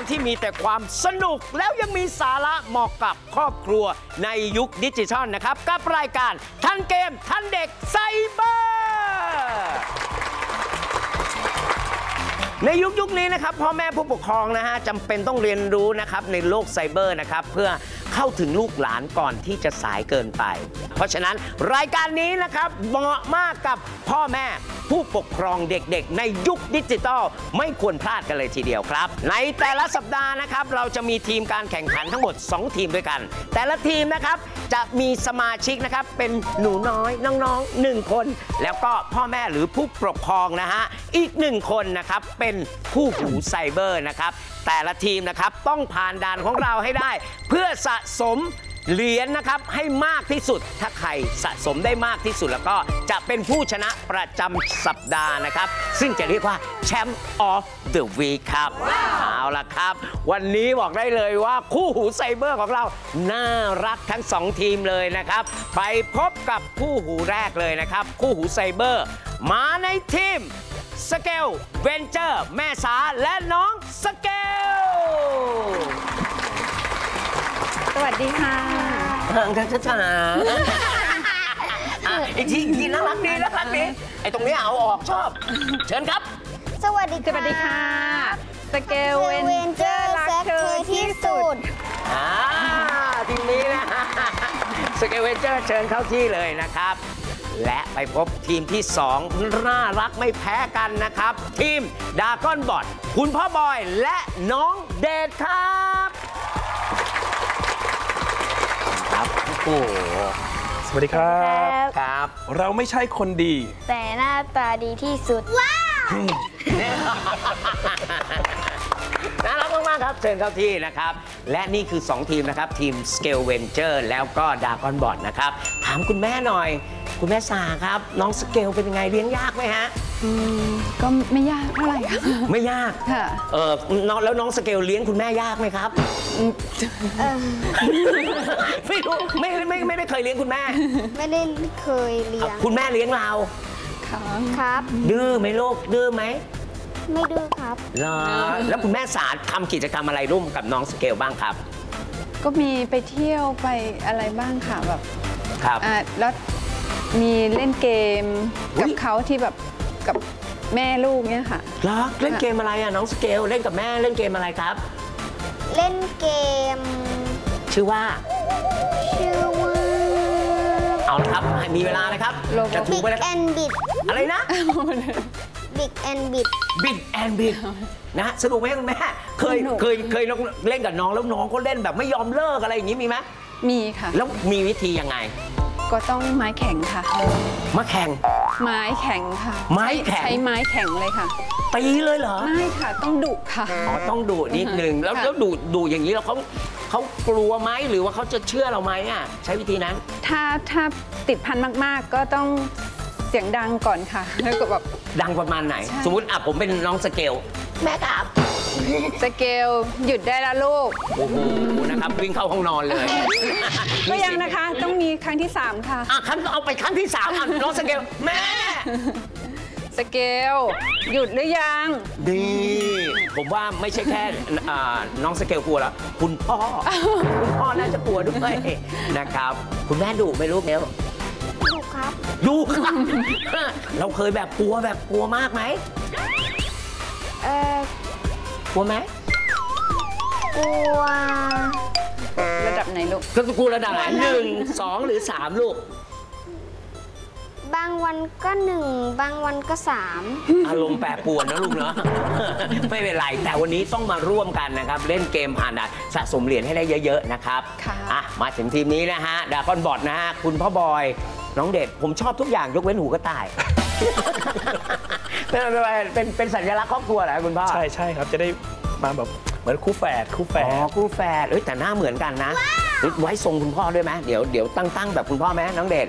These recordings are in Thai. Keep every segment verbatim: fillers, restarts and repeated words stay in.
ที่มีแต่ความสนุกแล้วยังมีสาระเหมาะกับครอบครัวในยุคดิจิทัลนะครับกับรายการทันเกมทันเด็กไซเบอร์ในยุคยุคนี้นะครับพ่อแม่ผู้ปกครองนะฮะจำเป็นต้องเรียนรู้นะครับในโลกไซเบอร์นะครับเพื่อเข้าถึงลูกหลานก่อนที่จะสายเกินไปเพราะฉะนั้นรายการนี้นะครับเหมาะมากกับพ่อแม่ผู้ปกครองเด็กๆในยุคดิจิทัลไม่ควรพลาดกันเลยทีเดียวครับในแต่ละสัปดาห์นะครับเราจะมีทีมการแข่งขันทั้งหมดสองทีมด้วยกันแต่ละทีมนะครับจะมีสมาชิกนะครับเป็นหนูน้อยน้องๆหนึ่งคนแล้วก็พ่อแม่หรือผู้ปกครองนะฮะอีกหนึ่งคนนะครับเป็นผู้หูไซเบอร์นะครับแต่ละทีมนะครับต้องผ่านด่านของเราให้ได้เพื่อสะสมเหรียญนะครับให้มากที่สุดถ้าใครสะสมได้มากที่สุดแล้วก็จะเป็นผู้ชนะประจำสัปดาห์นะครับซึ่งจะเรียกว่าแชมป์ออฟเดอะวีคครับ wow. เอาล่ะครับวันนี้บอกได้เลยว่าคู่หูไซเบอร์ของเราน่ารักทั้งสองทีมเลยนะครับไปพบกับคู่หูแรกเลยนะครับคู่หูไซเบอร์มาในทีมสเกลเวนเจอร์แม่สาและน้องสเกลสวัสดีค่ะห่างกันช้าๆอีกทีอีกทีน่ารักดีน่ารักดีไอ้ตรงนี้เอาออกชอบเชิญครับสวัสดีสวัสดีค่ะสเกลเวนเจอร์รักเธอที่สุดอ่าทีนี้นะสเกลเวนเจอร์เชิญเข้าที่เลยนะครับและไปพบทีมที่สองน่ารักไม่แพ้กันนะครับทีมดราก้อนบอทคุณพ่อบอยและน้องเดชครับครับโอ้สวัสดีครับครับเราไม่ใช่คนดีแต่หน้าตาดีที่สุดว้าวน่ารักมากๆครับเชิญเข้าที่นะครับและนี่คือสองทีมนะครับทีม Scale Venture แล้วก็ Dragon Bot นะครับถามคุณแม่หน่อยคุณแม่สาครับน้องสเกลเป็นยังไงเลี้ยงยากไหมฮะอืมก็ไม่ยากเท่าไหร่ค่ะไม่ยากค่ะเออน้องแล้วน้องสเกลเลี้ยงคุณแม่ยากไหมครับไม่รู้ไม่ไม่ไม่ได้เคยเลี้ยงคุณแม่ไม่ได้เคยเลี้ยงคุณแม่เลี้ยงเราครับดื้อไหมลูกดื้อไหมไม่ดื้อครับเหรอแล้วคุณแม่สาทำกิจกรรมอะไรร่วมกับน้องสเกลบ้างครับก็มีไปเที่ยวไปอะไรบ้างค่ะแบบครับอ่าแล้วมีเล่นเกมกับเขาที่แบบกับแม่ลูกเนี่ยค่ะเหรอเล่นเกมอะไรอ่ะน้องสเกลเล่นกับแม่เล่นเกมอะไรครับเล่นเกมชื่อว่าชื่อว่าเอาละครับมีเวลานะครับจะถูกไปแล้ว Big and Bit อะไรนะ Big and Bit Big and Bit นะสนุกไหมคุณแม่เคยเคยเคยเล่นกับน้องแล้วน้องก็เล่นแบบไม่ยอมเลิกอะไรอย่างนี้มีไหมมีค่ะแล้วมีวิธียังไงก็ต้องไม้แข็งค่ะมาแข่งไม้แข็งค่ะไม้แข็งใช้ไม้แข็งเลยค่ะตีเลยเหรอไม่ค่ะต้องดุค่ะอ๋อต้องดุนิดนึงแล้วแล้วดุดุอย่างนี้แล้วเขาเขากลัวไหมหรือว่าเขาจะเชื่อเราไหมอ่ะใช้วิธีนั้นถ้าถ้าติดพันมากๆก็ต้องเสียงดังก่อนค่ะแล้วก็แบบดังประมาณไหนสมมติอ่ะผมเป็นน้องสเกลแม่ครับสเกลหยุดได้แล้วลูกโอ้โหนะครับวิ่งเข้าห้องนอนเลยก็ยังนะคะต้องมีครั้งที่สามค่ะอ่ะครั้งเอาไปครั้งที่สามอ่ะน้องสเกลแม่สเกลหยุดหรือยังดีผมว่าไม่ใช่แค่น้องสเกลกลัวแล้วคุณพ่อคุณพ่อน่าจะกลัวด้วยนะครับคุณแม่ดุไหมลูกเนี้ยดุครับดุครับเราเคยแบบกลัวแบบกลัวมากไหมเออกลัวไหมกลัวระดับไหนลูกก็กลัวระดับไหนหนึ่งสองหรือสามลูกบางวันก็หนึ่งบางวันก็สามอารมณ์แปรปรวนนะลูกเนาะไม่เป็นไรแต่วันนี้ต้องมาร่วมกันนะครับเล่นเกมผ่านด่านสะสมเหรียญให้ได้เยอะๆนะครับอ่ะมาถึงทีมนี้นะฮะดราก้อนบอทนะฮะคุณพ่อบอยน้องเด็ดผมชอบทุกอย่างยกเว้นหูกระต่ายเป็นเป็นเป็นสัญลักษณ์ครอบครัวเหรอคุณพ่อใช่ใช่ครับจะได้มาแบบเหมือนคู่แฝดคู่แฝดอ๋อคู่แฝดเอ้ยแต่หน้าเหมือนกันนะไว้ทรงคุณพ่อด้วยไหมเดี๋ยวเดี๋ยวตั้งตั้งแบบคุณพ่อไหมน้องเด็ด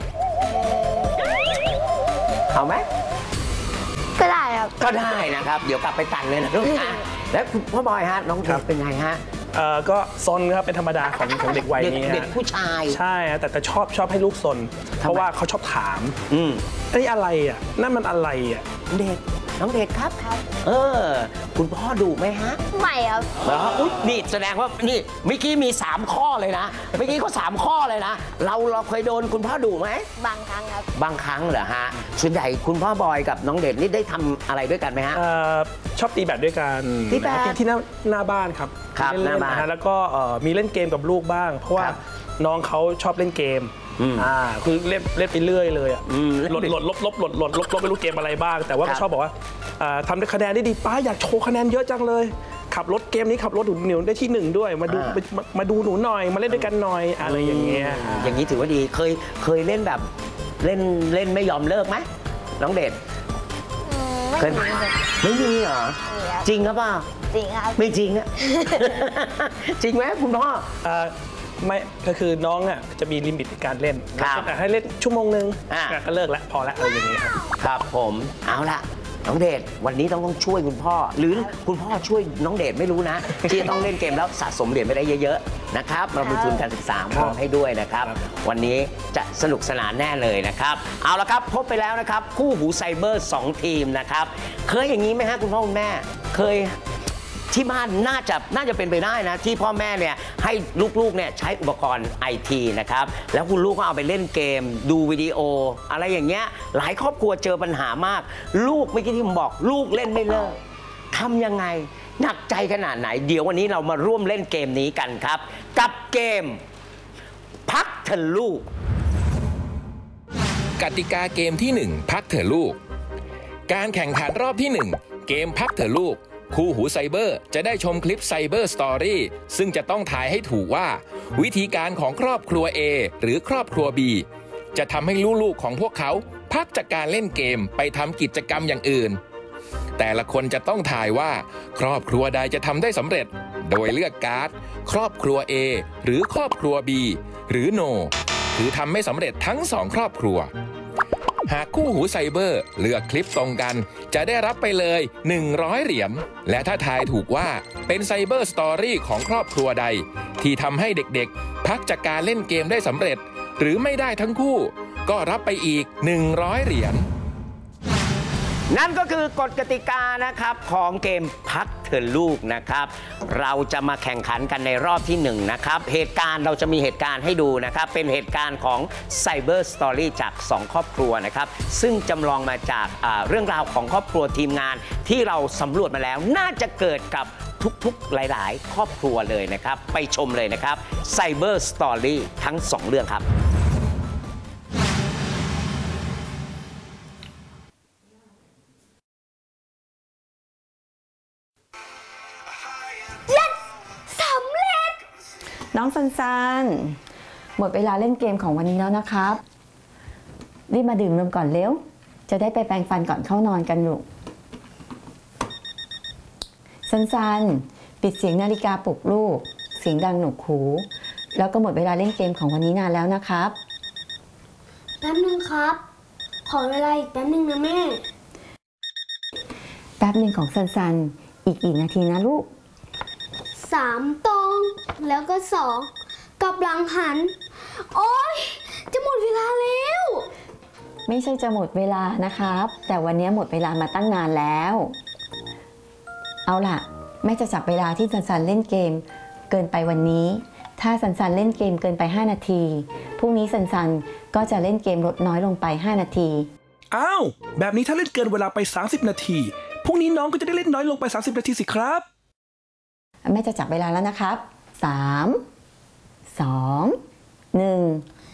เอาไหมก็ได้ครับก็ได้นะครับเดี๋ยวกลับไปตัดเลยนะลูกนะแล้วคุณพ่อบอยฮะน้องเด็กเป็นไงฮะเอ่อก็ซนครับเป็นธรรมดาของของเด็กวัยนี้เด็กผู้ชายใช่แต่แต่ชอบชอบให้ลูกซนเพราะว่าเขาชอบถามอืมไอ้อะไรอ่ะนั่นมันอะไรอ่ะเด็กน้องเดชครับครับเออ คุณพ่อดุไหมฮะไม่ครับเหรออุ๊ยนี่แสดงว่านี่เมื่อกี้มีสามข้อเลยนะเมื่อกี้เขาสามข้อเลยนะเราเราเคยโดนคุณพ่อดุไหมบางครั้งครับบางครั้งเหรอฮะส่วนใหญ่คุณพ่อบอยกับน้องเดชนี่ได้ทำอะไรด้วยกันไหมฮะเอ่อชอบตีแบดด้วยกันตีแบดที่ที่หน้าหน้าบ้านครับครับเล่หน้าบ้านะฮะแล้วก็เอ่อมีเล่นเกมกับลูกบ้าง เพราะว่าครับน้องเขาชอบเล่นเกมอืมอ่าคือเล่นเล่นไปเรื่อยเลยอ่ะอืมหลดหลดลบลบหลดหลดลบลบไม่รู้เกมอะไรบ้าง แต่ว่าครัก็บชอบบอกว่าอ่าทำได้คะแนนได้ดีป้าอยากโชว์คะแนนเยอะจังเลย ขับรถเกมนี้ขับรถหนูหนูได้ที่หนึ่งด้วยมาดูอ่ามามาดูหนูหน่อยมาเล่นด้วยกันหน่อยอะไรอย่างเงี้ยอย่างนี้ถือว่าดีเคยเคยเล่นแบบเล่นเล่นไม่ยอมเลิกไหมน้องเดชอืมไม่เคยมีครับไม่มีเหรอมีครับจริงครับเปล่าจริงครับไม่จริงอะ จริงไหมคุณพ่ออ่าไม่ก็คือน้องอ่ะจะมีลิมิตในการเล่นครับแต่ให้เล่นชั่วโมงหนึงอ่าอ่ะก็เลิกแล้วพอแล้วอะไรอย่างเงี้ยครับครับผมเอาละน้องเดชวันนี้ต้องต้องช่วยคุณพ่อ หรือคุณพ่อช่วยน้องเดชไม่รู้นะ ที่จะต้องเล่นเกมแล้วสะสมเหรียญไปได้เยอะๆนะครับเรามีทุนการศึกษามอบให้ด้วยนะครับ วันนี้จะสนุกสนานแน่เลยนะครับ เอาละครับพบไปแล้วนะครับคู่หูไซเบอร์สองทีมนะครับเคยอย่างนี้ไหมฮะคุณพ่อคุณแม่เคย ที่บ้านน่าจะน่าจะเป็นไปได้นะที่พ่อแม่เนี่ยให้ลูกๆเนี่ยใช้อุปกรณ์ไอทีนะครับแล้วคุณลูกก็เอาไปเล่นเกมดูวิดีโอ อะไรอย่างเงี้ยหลายครอบครัวเจอปัญหามาก ลูกเมื่อกี้ที่ผมบอกลูกเล่นไม่เลิกทำยังไงหนักใจขนาดไหน เดี๋ยววันนี้เรามาร่วมเล่นเกมนี้กันครับ กับเกมพักเถอะลูกกติกาเกมที่หนึ่งพักเถอะลูกการแข่งขันรอบที่หนึ่งเกมพักเถอะลูกคู่หูไซเบอร์จะได้ชมคลิปไซเบอร์สตอรี่ซึ่งจะต้องทายให้ถูกว่า วิธีการของครอบครัว A หรือครอบครัว B จะทำให้ลูกๆของพวกเขาพักจากการเล่นเกมไปทำกิจกรรมอย่างอื่น แต่ละคนจะต้องทายว่า ครอบครัวใดจะทำได้สำเร็จ โดยเลือกการ์ดครอบครัว A หรือครอบครัว B หรือ No คือทำไม่สำเร็จทั้งสองครอบครัวหากคู่หูไซเบอร์เลือกคลิปตรงกันจะได้รับไปเลยหนึ่งร้อยเหรียญและถ้าทายถูกว่าเป็นไซเบอร์สตอรี่ของครอบครัวใดที่ทำให้เด็กๆพักจากการเล่นเกมได้สำเร็จหรือไม่ได้ทั้งคู่ก็รับไปอีกหนึ่งร้อยเหรียญนั่นก็คือกฎกติกานะครับของเกมพักเถอะลูกนะครับเราจะมาแข่งขันกันในรอบที่หนึ่งนะครับเหตุการณ์เราจะมีเหตุการณ์ให้ดูนะครับเป็นเหตุการณ์ของ Cyber Story จากสองครอบครัวนะครับซึ่งจำลองมาจากเรื่องราวของครอบครัวทีมงานที่เราสำรวจมาแล้วน่าจะเกิดกับทุกๆหลายๆ ครอบครัวเลยนะครับไปชมเลยนะครับ Cyber Story ทั้งสองเรื่องครับน้องซันซันหมดเวลาเล่นเกมของวันนี้แล้วนะครับรีบมาดื่มนมก่อนเร็วจะได้ไปแปรงฟันก่อนเข้านอนกันลูกซันซันปิดเสียงนาฬิกาปลุกลูกเสียงดังหนวกหูแล้วก็หมดเวลาเล่นเกมของวันนี้นานแล้วนะครับแป๊บนึงครับ ขอเวลาอีกแป๊บนึงนะแม่แป๊บหนึ่งของซันซันอีกกี่นาทีนะลูกสามตรงแล้วก็สองกลับหลังหัน โอ๊ย จะหมดเวลาแล้วไม่ใช่จะหมดเวลานะครับ แต่วันนี้หมดเวลามาตั้งนานแล้ว เอาล่ะแม่จะจับเวลาที่ซันซันเล่นเกมเกินไปวันนี้ ถ้าซันซันเล่นเกมเกินไปห้านาทีพรุ่งนี้ซันซันก็จะเล่นเกมลดน้อยลงไปห้านาทีอ้าวแบบนี้ถ้าเล่นเกินเวลาไปสามสิบนาทีพรุ่งนี้น้องก็จะได้เล่นน้อยลงไปสามสิบนาทีสิครับแม่จะจับเวลาแล้วนะครับสาม สอง หนึ่ง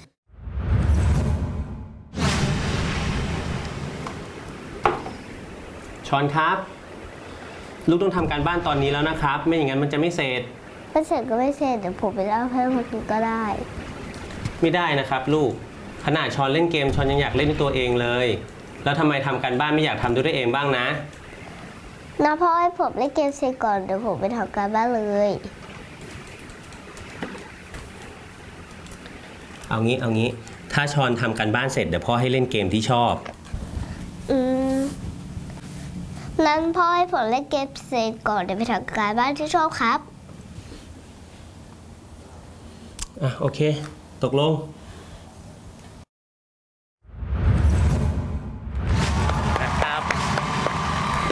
ชอนครับ ลูกต้องทำการบ้านตอนนี้แล้วนะครับ ไม่อย่างนั้นมันจะไม่เสร็จไม่เสร็จก็ไม่เสร็จเดี๋ยวผมไปเล่าให้คนอื่นก็ได้ไม่ได้นะครับลูกขนาดชอนเล่นเกมชอนยังอยากเล่นด้วยตัวเองเลย แล้วทำไมทำการบ้านไม่อยากทำด้วยตัวเองบ้างนะนะพ่อให้ผมเล่นเกมเสร็จก่อนเดี๋ยวผมไปทำการบ้านเลยเอางี้เอางี้ถ้าชอนทำการบ้านเสร็จเดี๋ยวพ่อให้เล่นเกมที่ชอบอืมนั้นพ่อให้ผมเล่นเกมเสร็จก่อนเดี๋ยวไปทำการบ้านที่ชอบครับอ่ะโอเคตกลงนะครับ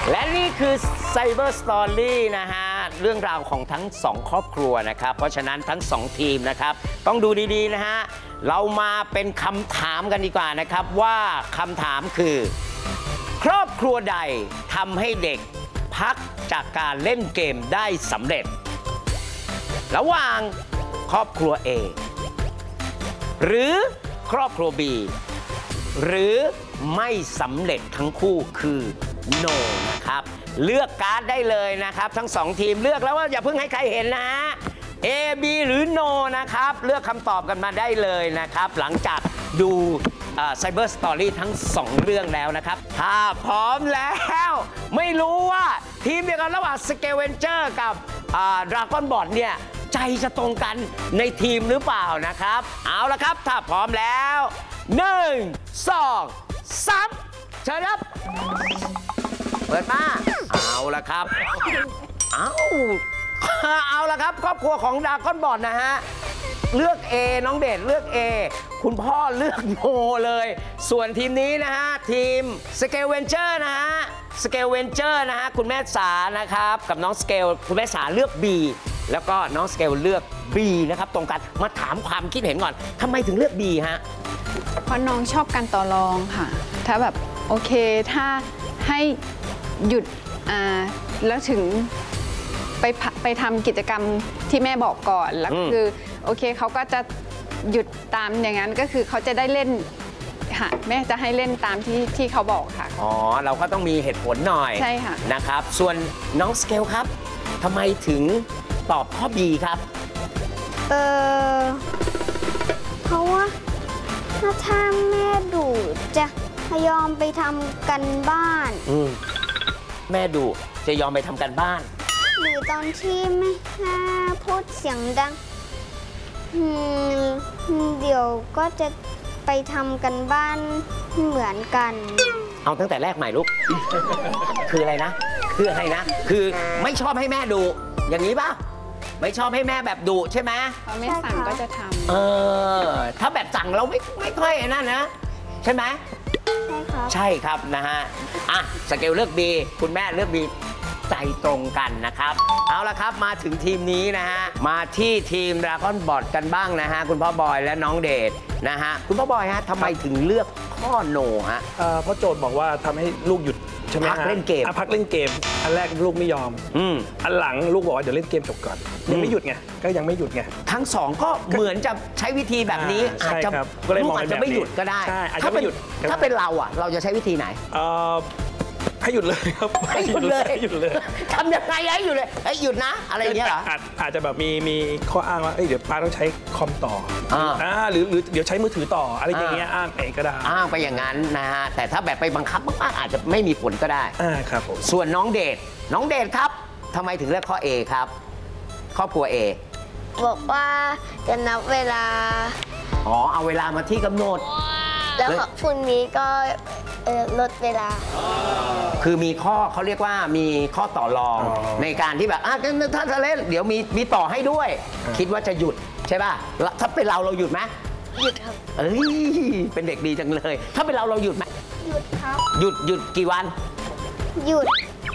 และนี่คือ Cyber Story นะฮะ เรื่องราวของทั้งสองครอบครัวนะครับ เพราะฉะนั้นทั้งสองทีมนะครับ ต้องดูดีๆนะฮะ เรามาเป็นคำถามกันดีกว่านะครับว่าคำถามคือ ครอบครัวใดทำให้เด็กพักจากการเล่นเกมได้สำเร็จ ระหว่างครอบครัว A หรือครอบครัว B หรือไม่สำเร็จทั้งคู่คือ no นะครับ เลือกการ์ดได้เลยนะครับ ทั้งสองทีมเลือกแล้วว่าอย่าเพิ่งให้ใครเห็นนะฮะ A B หรือ no นะครับ เลือกคำตอบกันมาได้เลยนะครับ หลังจากดูไซเบอร์สตอรี่ทั้งสองเรื่องแล้วนะครับ ถ้าพร้อมแล้ว ไม่รู้ว่าทีมเดียวกันระหว่างสเกลเวนเจอร์กับดราก้อนบอทเนี่ย ใจจะตรงกันในทีมหรือเปล่านะครับ เอาละครับ ถ้าพร้อมแล้วหนึ่ง สอง สามเชิญครับ เปิดมา เอาละครับ เอาเอาละครับ ครอบครัวของดราก้อนบอทนะฮะ เลือก A น้องเดชเลือก A คุณพ่อเลือกโนเลย ส่วนทีมนี้นะฮะ ทีมสเกลเวนเจอร์นะฮะสเกลเวนเจอร์นะฮะ คุณแม่สานะครับ กับน้องสเกลคุณแม่สาเลือก B แล้วก็น้องสเกลเลือก B นะครับ ตรงกันมาถามความคิดเห็นก่อนทำไมถึงเลือก B ฮะเพราะน้องชอบการต่อรองค่ะ ถ้าแบบโอเคถ้าให้หยุดอ่าแล้วถึงไปพะไปทำกิจกรรมที่แม่บอกก่อนแล้วอืมคือโอเคเขาก็จะหยุดตามอย่างนั้นก็คือเขาจะได้เล่นค่ะแม่จะให้เล่นตามที่ที่เขาบอกค่ะอ๋อ เราก็ต้องมีเหตุผลหน่อยใช่ค่ะนะครับ ส่วนน้องสเกลครับทำไมถึงตอบข้อ B ครับเออเพราะว่าถ้าถ้าแม่ดุจะยอมไปทำกันบ้านอืมแม่ดุจะยอมไปทำการบ้านหรือตอนที่แม่แม่พูดเสียงดังอืมเดี๋ยวก็จะไปทำกันบ้านเหมือนกันเอาตั้งแต่แรกใหม่ลูก คืออะไรนะ คืออะไรนะ คือไม่ชอบให้แม่ดุอย่างนี้ป่ะ ไม่ชอบให้แม่แบบดุใช่ไหมพอแม่สั่งก็จะทำเออ ถ้าแบบสั่งเราไม่ไม่ค่อยนั่นนะ ใช่ไหมใช่ครับใช่ครับนะฮะ อ่ะ สเกลเลือก B คุณแม่เลือก B ใจตรงกันนะครับ เอาละครับมาถึงทีมนี้นะฮะ มาที่ทีมดราก้อนบอทกันบ้างนะฮะ คุณพ่อบอยและน้องเดชนะฮะ คุณพ่อบอยฮะทำไมถึงเลือกข้อโนฮะเอ่อเพราะโจทย์บอกว่าทำให้ลูกหยุดใช่ไหมฮะพักเล่นเกมอ่ะพักเล่นเกม อันแรกลูกไม่ยอมอืมอันหลังลูกบอกว่าเดี๋ยวเล่นเกมจบก่อน ยังไม่หยุดไง ก็ยังไม่หยุดไงทั้งสองก็เหมือนจะใช้วิธีแบบนี้อ่าอาจจะใช่ครับก็เลยลูมกองอาจเป็นจะไม่แบบนี้หยุดก็ได้ใช่อาจจะถ้าเป็นไม่หยุดก็ได้ถ้าเป็นเราอ่ะ เราจะใช้วิธีไหนเอ่อให้หยุดเลยครับให้หยุดเลยให้หยุดเลยทำยังไงให้หยุดเลยให้หยุดนะ อะไรอย่างเงี้ยเหรออาจอาจจะแบบมีมีข้ออ้างว่าเอ้ยเดี๋ยวป้าต้องใช้คอมต่ออา อ่าหรือหรือเดี๋ยวใช้มือถือต่ออะไรอย่างเงี้ยอ้างไปก็ได้อ้างไปอย่างนั้นนะฮะ แต่ถ้าแบบไปบังคับมากๆอาจจะไม่มีผลก็ได้อ่าครับผมส่วนน้องเดชน้องเดชครับทำไมถึงเลือกข้อ A ครับ ครอบครัว A บอกว่าจะนับเวลาอ๋อ เอาเวลามาที่กำหนดแล้วแล้วพรุ่งนี้ก็เอ่อลดเวลาคือมีข้อเขาเรียกว่ามีข้อต่อรองอ๋อในการที่แบบอ่ะถ้าจะเล่นเดี๋ยวมีมีต่อให้ด้วย คิดว่าจะหยุดใช่ป่ะแล้วถ้าเป็นเราเราหยุดไหมหยุดครับเอ้ยเป็นเด็กดีจังเลย ถ้าเป็นเราเราหยุดไหมหยุดครับหยุดหยุดกี่วันหยุด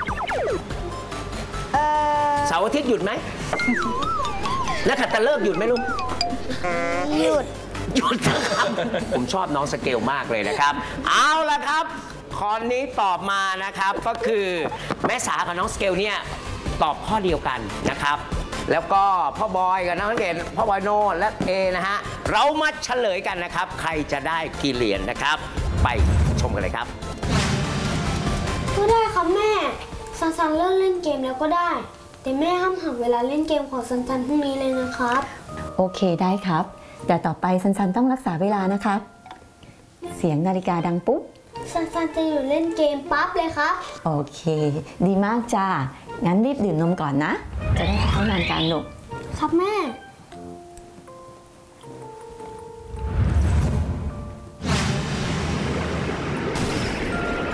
เอ่อเสาร์อาทิตย์หยุดไหม แล้วขัดตะเลิกหยุดไหมลูกหยุดหยุดนะครับ ผมชอบน้องสเกลมากเลยนะครับ เอาละครับข้อนี้ตอบมานะครับก็คือแม่สากับน้องสเกลเนี่ยตอบข้อเดียวกันนะครับ แล้วก็พ่อบอยกับน้องเด่นพ่อบอยโนและเอนะฮะเรามาเฉลยกันนะครับ ใครจะได้กี่เหรียญนะครับ ไปชมกันเลยครับก็ได้ครับแม่ซันซันเลิกเล่นเกมแล้วก็ได้ แต่แม่ห้ามหักเวลาเล่นเกมของซันซันพรุ่งนี้เลยนะครับโอเคได้ครับ แต่ต่อไปซันซันต้องรักษาเวลานะครับ เสียงนาฬิกาดังปุ๊บซันซันจะอยู่เล่นเกมปั๊บเลยครับโอเค ดีมากจ้า งั้นรีบดื่มนมก่อนนะ จะได้เข้านอนกันลูกครับแม่